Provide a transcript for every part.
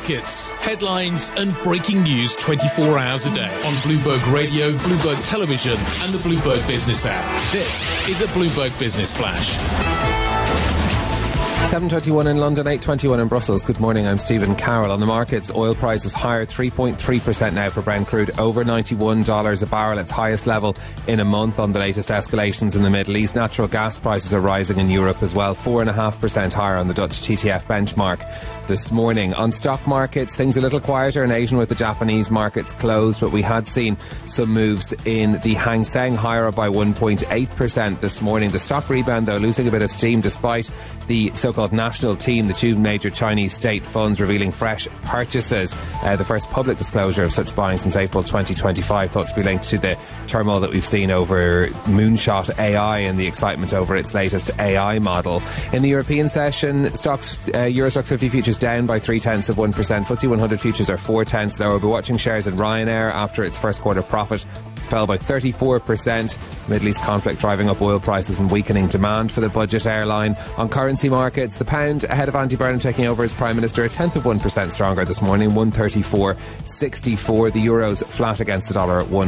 markets, headlines and breaking news 24 hours a day on Bloomberg Radio, Bloomberg Television and the Bloomberg Business app. This is a Bloomberg Business Flash. 7:21 in London, 8:21 in Brussels. Good morning, I'm Stephen Carroll. On the markets, oil prices higher 3.3% now for Brent crude, over $91 a barrel, its highest level in a month on the latest escalations in the Middle East. Natural gas prices are rising in Europe as well, 4.5% higher on the Dutch TTF benchmark this morning. On stock markets, things a little quieter in Asia with the Japanese markets closed, but we had seen some moves in the Hang Seng, higher by 1.8% this morning. The stock rebound, though, losing a bit of steam despite the so-called national team, the two major Chinese state funds revealing fresh purchases. The first public disclosure of such buying since April 2025, thought to be linked to the turmoil that we've seen over Moonshot AI and the excitement over its latest AI model. In the European session, stocks, Euro Stoxx 50 futures down by 0.3%. FTSE 100 futures are 0.4 lower. We're watching shares in Ryanair after its first quarter profit fell by 34%. Middle East conflict driving up oil prices and weakening demand for the budget airline. On currency markets, the pound ahead of Andy Burnham taking over as Prime Minister, 0.1% stronger this morning, 134.64. The euro's flat against the dollar at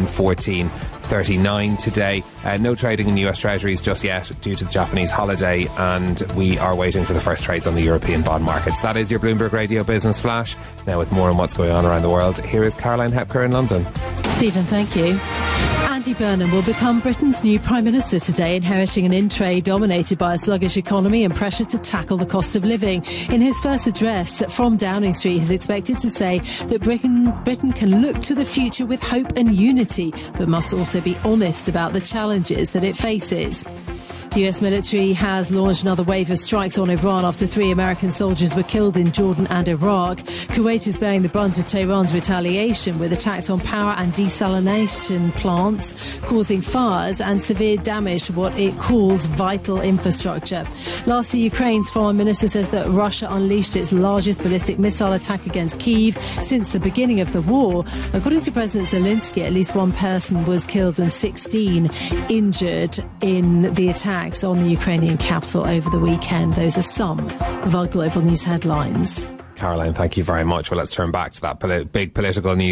114.39 today. No trading in US Treasuries just yet due to the Japanese holiday, and we are waiting for the first trades on the European bond markets. That is your Bloomberg Radio Business Flash. Now with more on what's going on around the world, here is Caroline Hepker in London. Stephen, thank you. Andy Burnham will become Britain's new Prime Minister today, inheriting an in-trade dominated by a sluggish economy and pressure to tackle the cost of living. In his first address from Downing Street, he's expected to say that Britain can look to the future with hope and unity, but must also be honest about the challenges that it faces. The US military has launched another wave of strikes on Iran after 3 American soldiers were killed in Jordan and Iraq. Kuwait is bearing the brunt of Tehran's retaliation with attacks on power and desalination plants, causing fires and severe damage to what it calls vital infrastructure. Lastly, Ukraine's foreign minister says that Russia unleashed its largest ballistic missile attack against Kyiv since the beginning of the war. According to President Zelensky, at least 1 person was killed and 16 injured in the attack on the Ukrainian capital over the weekend. Those are some of our global news headlines. Caroline, thank you very much. Well, let's turn back to that big political news.